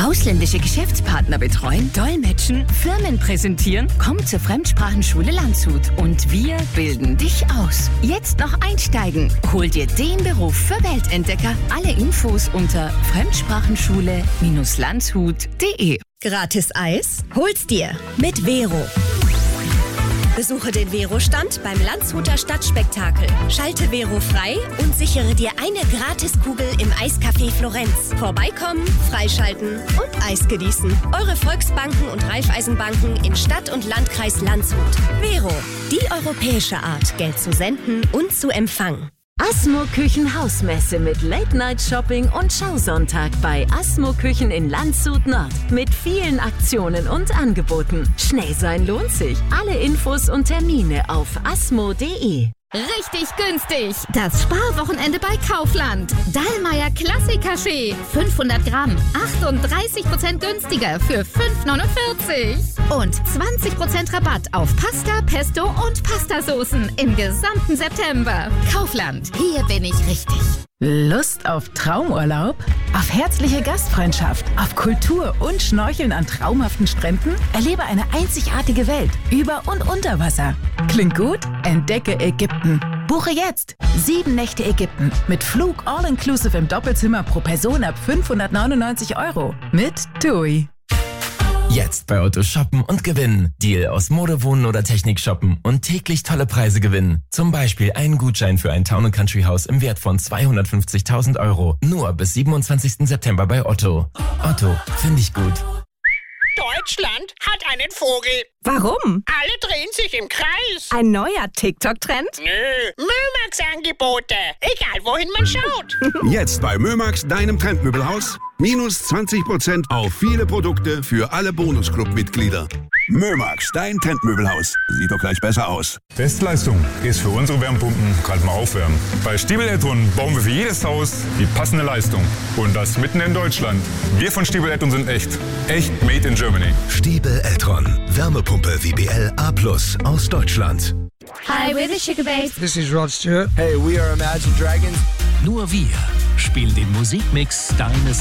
Ausländische Geschäftspartner betreuen, dolmetschen, Firmen präsentieren? Komm zur Fremdsprachenschule Landshut und wir bilden dich aus. Jetzt noch einsteigen. Hol dir den Beruf für Weltentdecker. Alle Infos unter fremdsprachenschule-landshut.de. Gratis Eis? Hol's dir mit Vero. Besuche den Vero-Stand beim Landshuter Stadtspektakel. Schalte Vero frei und sichere dir eine Gratiskugel im Eiscafé Florenz. Vorbeikommen, freischalten und Eis genießen. Eure Volksbanken und Raiffeisenbanken in Stadt und Landkreis Landshut. Vero, die europäische Art, Geld zu senden und zu empfangen. Asmo Küchen Hausmesse mit Late-Night-Shopping und Schausonntag bei Asmo Küchen in Landshut Nord. Mit vielen Aktionen und Angeboten. Schnell sein lohnt sich. Alle Infos und Termine auf asmo.de. Richtig günstig! Das Sparwochenende bei Kaufland. Dallmayr Klassik-Kaffee. 500 Gramm. 38% günstiger für 5,49. Und 20% Rabatt auf Pasta, Pesto und Pastasoßen im gesamten September. Kaufland. Hier bin ich richtig. Lust auf Traumurlaub? Auf herzliche Gastfreundschaft? Auf Kultur und Schnorcheln an traumhaften Stränden? Erlebe eine einzigartige Welt über und unter Wasser. Klingt gut? Entdecke Ägypten. Buche jetzt 7 Nächte Ägypten mit Flug all-inclusive im Doppelzimmer pro Person ab 599 € mit TUI. Jetzt bei Otto shoppen und gewinnen. Deal aus Mode, Wohnen oder Technik shoppen und täglich tolle Preise gewinnen. Zum Beispiel einen Gutschein für ein Town & Country Haus im Wert von 250.000 €. Nur bis 27. September bei Otto. Otto, finde ich gut. Deutschland hat einen Vogel. Warum? Alle drehen sich im Kreis. Ein neuer TikTok-Trend? Nö, Mömax-Angebote. Egal, wohin man schaut. Jetzt bei Mömax, deinem Trendmöbelhaus. Minus 20% auf viele Produkte für alle Bonusclub-Mitglieder. Mömax, dein Trendmöbelhaus. Sieht doch gleich besser aus. Bestleistung ist für unsere Wärmepumpen gerade mal aufwärmen. Bei Stiebel Eltron bauen wir für jedes Haus die passende Leistung. Und das mitten in Deutschland. Wir von Stiebel Eltron sind echt. Echt made in Germany. Stiebel Eltron. Wärmepumpe WBL A+ aus Deutschland. Hi, we're the Sugar Babes. This is Rod Stewart. Hey, we are Imagine Dragons. Nur wir spielen den Musikmix deines